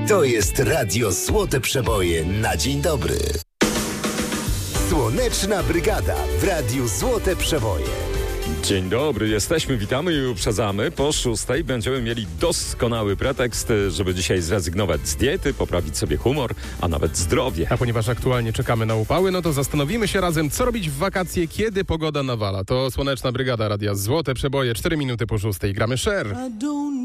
To jest Radio Złote Przeboje na dzień dobry. Słoneczna Brygada w Radiu Złote Przeboje. Dzień dobry, jesteśmy, witamy i uprzedzamy. Po 6:00 będziemy mieli doskonały pretekst, żeby dzisiaj zrezygnować z diety, poprawić sobie humor, a nawet zdrowie. A ponieważ aktualnie czekamy na upały, no to zastanowimy się razem, co robić w wakacje, kiedy pogoda nawala. To Słoneczna Brygada Radia Złote Przeboje, 4 minuty po 6:00. Gramy Cher.